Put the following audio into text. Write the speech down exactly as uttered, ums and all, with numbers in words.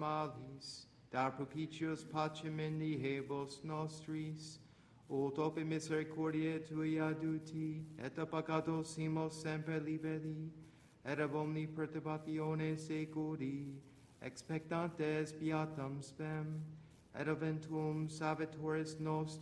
malis, dar propitios pacem in nihebos nostris, ut ope misericordiae tui aduti, et a peccatos simos semper liberi, et ab omni perturbatione securi, expectantes beatam spem, et eventuum salvatoris nostri,